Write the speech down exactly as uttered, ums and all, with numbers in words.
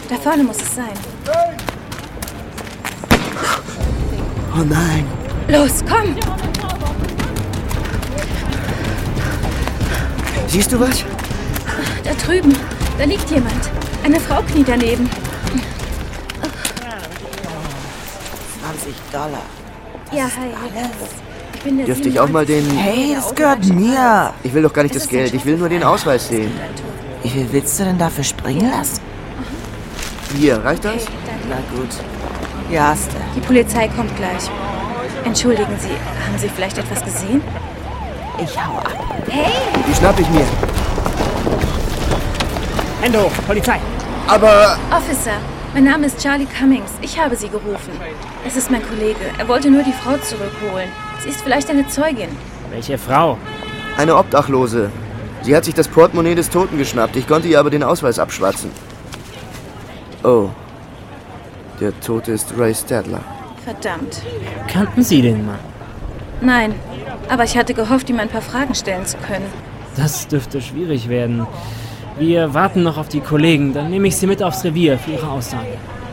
Da vorne muss es sein. Oh nein. Los, komm! Siehst du was? Da drüben, da liegt jemand. Eine Frau kniet daneben. zwanzig Dollar. Ja, hi. Ich bin der Dürfte ich auch mal den... Hey, das gehört mir. Ich will doch gar nicht das Geld, ich will nur den Ausweis sehen. Wie viel willst du denn dafür springen lassen? Hier, reicht das? Na gut. Ja, hast du. Die Polizei kommt gleich. Entschuldigen Sie, haben Sie vielleicht etwas gesehen? Ich hau ab. Hey! Die schnapp ich mir. Hände hoch, Polizei! Aber... Officer, mein Name ist Charlie Cummings. Ich habe Sie gerufen. Es ist mein Kollege. Er wollte nur die Frau zurückholen. Sie ist vielleicht eine Zeugin. Welche Frau? Eine Obdachlose. Sie hat sich das Portemonnaie des Toten geschnappt. Ich konnte ihr aber den Ausweis abschwatzen. Oh. Der Tote ist Ray Stadler. Verdammt. Kannten Sie den Mann? Nein, aber ich hatte gehofft, ihm ein paar Fragen stellen zu können. Das dürfte schwierig werden. Wir warten noch auf die Kollegen, dann nehme ich Sie mit aufs Revier für Ihre Aussage.